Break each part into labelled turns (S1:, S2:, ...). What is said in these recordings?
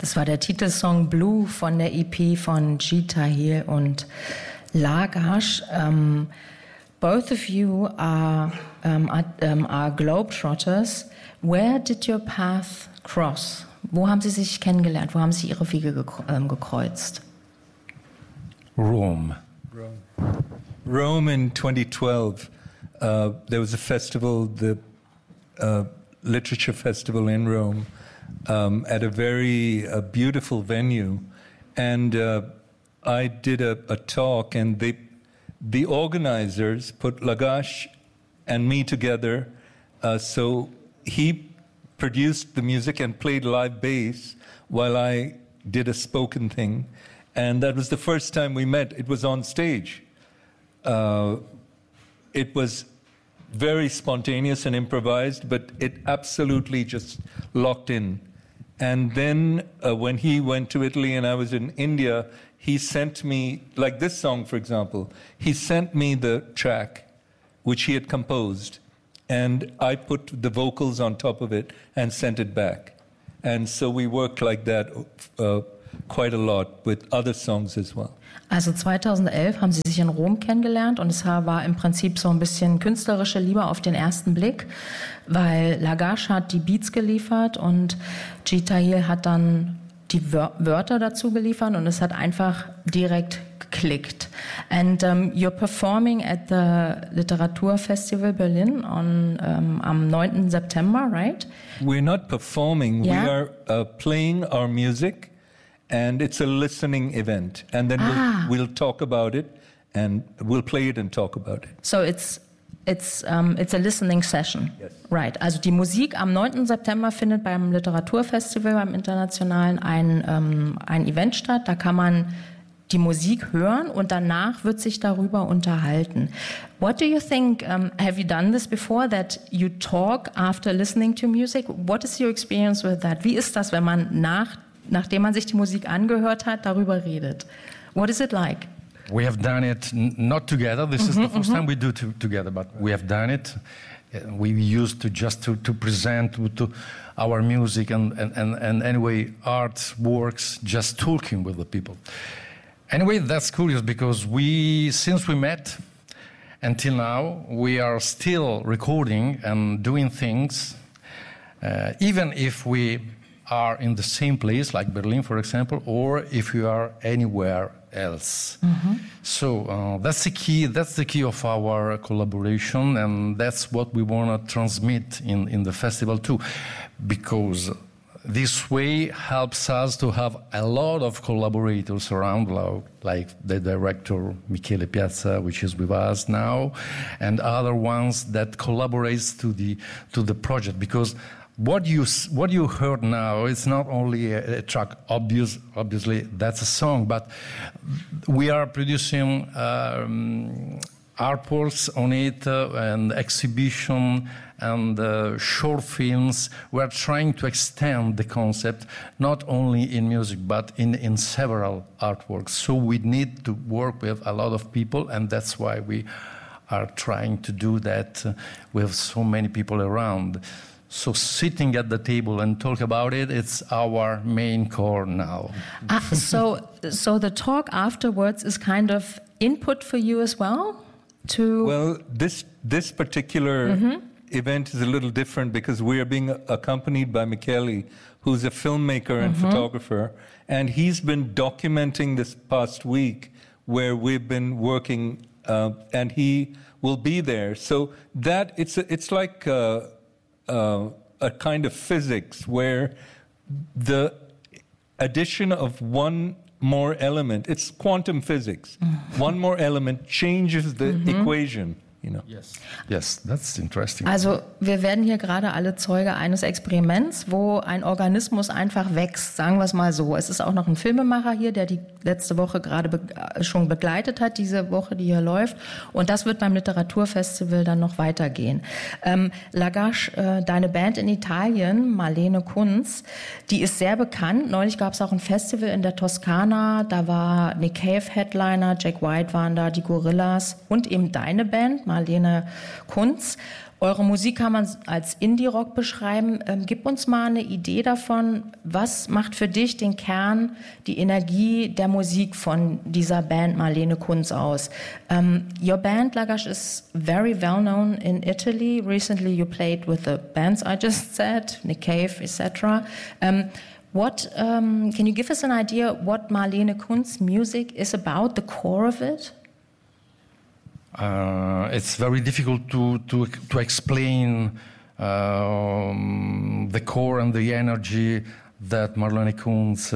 S1: Das war der Titelsong Blue von der EP von G. Tahir und Lagash. Both of you are Globetrotters. Where did your path cross? Wo haben Sie sich kennengelernt? Wo haben sich Ihre Wege gekreuzt?
S2: Rome in 2012. There was a festival, the literature festival in Rome, at a very beautiful venue, and I did a talk, and the organizers put Lagash and me together, so he produced the music and played live bass while I did a spoken thing, and that was the first time we met. It was on stage. It was very spontaneous and improvised, but it absolutely just locked in. And then when he went to Italy and I was in India, he sent me, like this song, for example, he sent me the track, which he had composed, and I put the vocals on top of it and sent it back. And so we worked like that quite a lot with other songs as well.
S1: Also 2011 haben Sie sich in Rom kennengelernt und es war im Prinzip so ein bisschen künstlerische Liebe auf den ersten Blick, weil Lagash hat die Beats geliefert und G. Tahir hat dann die Wörter dazu geliefert und es hat einfach direkt geklickt. And you're performing at the Literaturfestival Berlin am 9. September, right?
S2: We're not performing, we are playing our music. And it's a listening event, and then we'll talk about it, and we'll play it and talk about it.
S1: So it's a listening session,
S2: yes.
S1: Right? Also die Musik am 9. September findet beim Literaturfestival, beim Internationalen, ein Event statt. Da kann man die Musik hören und danach wird sich darüber unterhalten. What do you think? Have you done this before? That you talk after listening to music? What is your experience with that? Wie ist das, wenn man nachdem man sich die Musik angehört hat, darüber redet? What is it like?
S3: We have done it not together. This is the first time we do together, but we have done it. We used to just to present to our music and anyway art works just talking with the people. Anyway, that's curious because since we met until now, we are still recording and doing things, even if we are in the same place, like Berlin, for example, or if you are anywhere else. Mm-hmm. So that's the key. That's the key of our collaboration, and that's what we want to transmit in the festival too, because this way helps us to have a lot of collaborators around, like the director Michele Piazza, which is with us now, and other ones that collaborates to the project, because what you heard now is not only a track. Obviously, that's a song, but we are producing artworks on it and exhibition and short films. We are trying to extend the concept not only in music but in several artworks. So we need to work with a lot of people, and that's why we are trying to do that with so many people around. So sitting at the table and talk about it, it's our main core now.
S1: So the talk afterwards is kind of input for you as well?
S2: Well, this particular event is a little different because we are being accompanied by Michele, who's a filmmaker and photographer, and he's been documenting this past week where we've been working, and he will be there. So that it's like a kind of physics where the addition of one more element, it's quantum physics. One more element changes the equation. You know.
S3: Yes, that's interesting.
S1: Also wir werden hier gerade alle Zeuge eines Experiments, wo ein Organismus einfach wächst, sagen wir es mal so. Es ist auch noch ein Filmemacher hier, der die letzte Woche gerade schon begleitet hat, diese Woche, die hier läuft. Und das wird beim Literaturfestival dann noch weitergehen. Lagash, deine Band in Italien, Marlene Kunz, die ist sehr bekannt. Neulich gab es auch ein Festival in der Toskana. Da war Nick Cave Headliner, Jack White waren da, die Gorillas und eben deine Band, Marlene Kunz. Eure Musik kann man als Indie-Rock beschreiben. Gib uns mal eine Idee davon, was macht für dich den Kern, die Energie der Musik von dieser Band Marlene Kunz aus? Your band, Lagash, is very well known in Italy. Recently you played with the bands I just said, Nick Cave, etc. Can you give us an idea what Marlene Kunz music is about, the core of it?
S3: It's very difficult to explain the core and the energy that Marlene Kunz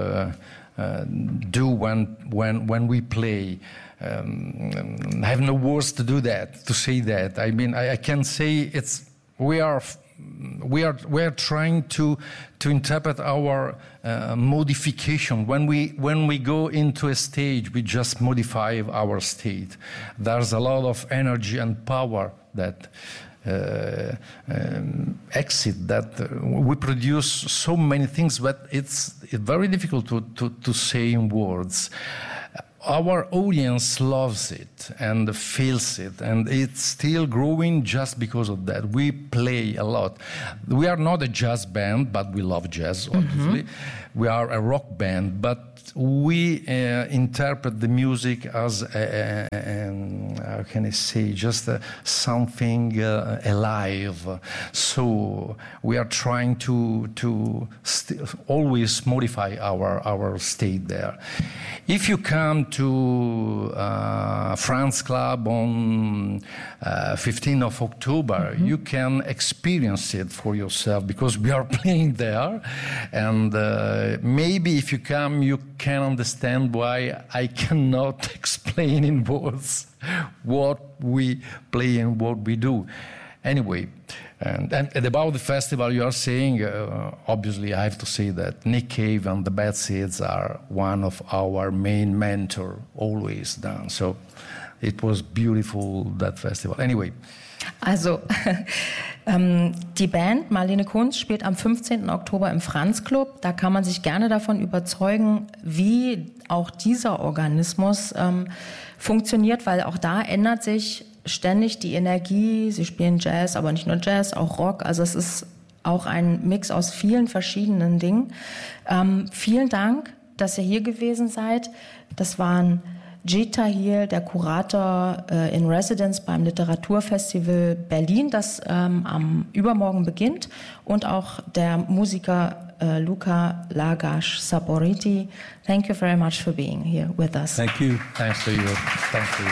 S3: do when we play. I have no words to do that, to say that. I mean, I can say we are trying to interpret our modification. When we go into a stage, we just modify our state. There's a lot of energy and power that exit that we produce so many things, but it's very difficult to say in words. Our audience loves it and feels it, and it's still growing just because of that. We play a lot. We are not a jazz band, but we love jazz, obviously. Mm-hmm. We are a rock band, but we interpret the music as how can I say, just something alive. So we are trying to always modify our state there. If you come to France Club on 15th of October, mm-hmm. you can experience it for yourself because we are playing there. And maybe if you come, you can understand why I cannot explain in words what we play and what we do. Anyway, and about the festival you are saying, obviously I have to say that Nick Cave and the Bad Seeds are one of our main mentors, always done. So it was beautiful, that festival. Anyway.
S1: Also, die Band Marlene Kunz spielt am 15. Oktober im Franz Club. Da kann man sich gerne davon überzeugen, wie auch dieser Organismus funktioniert, weil auch da ändert sich ständig die Energie. Sie spielen Jazz, aber nicht nur Jazz, auch Rock. Also es ist auch ein Mix aus vielen verschiedenen Dingen. Vielen Dank, dass ihr hier gewesen seid. Das waren Gita hier, der Kurator in Residence beim Literaturfestival Berlin, das am Übermorgen beginnt, und auch der Musiker Luca Lagash Saporiti. Thank you very much for being here with us.
S2: Thank you.
S3: Thanks to you. Thanks to you.